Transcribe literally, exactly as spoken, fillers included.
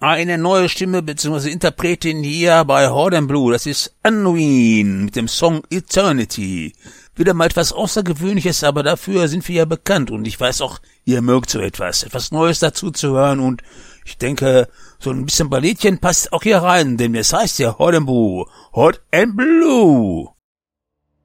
Eine neue Stimme bzw. Interpretin hier bei Horde and Blue, das ist Unwin mit dem Song Eternity. Wieder mal etwas Außergewöhnliches, aber dafür sind wir ja bekannt und ich weiß auch, ihr mögt so etwas, etwas Neues dazu zu hören und ich denke, so ein bisschen Ballettchen passt auch hier rein, denn es heißt ja Horde and Blue, Horde and Blue.